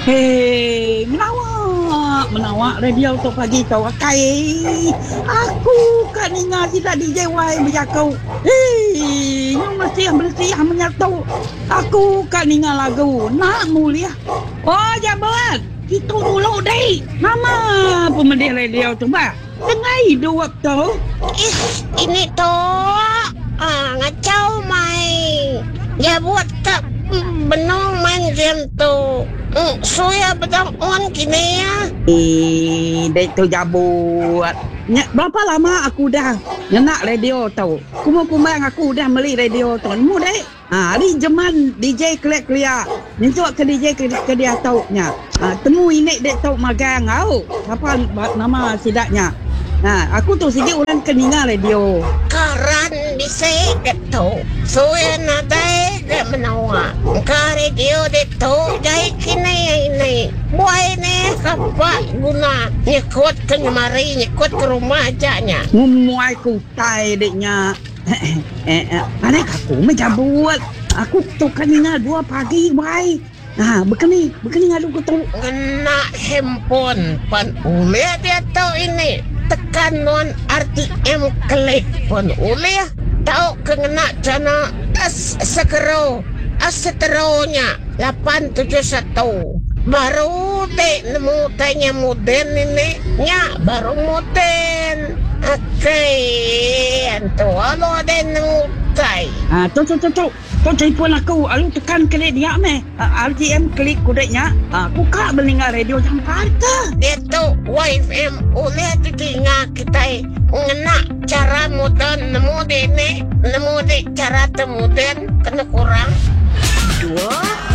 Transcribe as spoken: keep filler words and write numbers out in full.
Hei, menawak, menawak radio tu pagi kau akai. Aku kat ninga tidak D J Y berjakau. Hei, yang mesti yang bersih yang menyatu. Aku kat ninga lagu nak mulia. Oh, jabat. Itu dulu deh. Nama pemedi radio tu bah. Tengah hidup waktu. Ih, ini tuh ah, ngacau main. Ya buat tak benong main game tu. Hmm, Soya bedang on kini ya. Eh, dek tu jabut. Nya, berapa lama aku dah nak radio tau. Kumang-kumang aku dah beli radio tu. Mu dek. Ha, hari zaman D J kelak-kelak. Nintuk ke D J ke, ke dia tau nya. Ha, temu ini dek tau magang tau. Apa nama sidaknya? Ha, aku tu sikit orang keninga radio. Karan bisik gitu. Soya nadai ke menawa. Ka radio itu jahit kini ini. Buai ni kapak guna nyekut ke nyemari, nyekut ke rumah ajanya. Ngumuai ku tai deknya. eh, eh, mana aku menjabut. Aku tu keninga dua pagi baik. Nah, begini, begini ngadu ku tu. Kena handphone pan ule dia tahu ini. Tekan non R T M klik pun ule tahu kena cana as sekero as seteronya lapan tujuh satu baru dek nemu tanya modern ini nya baru modern oke antu alo den nemu tai Ah, tu tu tu tu. Tu telefon aku, alu tekan klik dia meh. R T M klik kudeknya. Ah, aku kak mendengar radio Jakarta. dia tu Y F M ule tu tinggal kita ngena cara modern nemu dek ni nemu dek cara tu modern kena kurang dua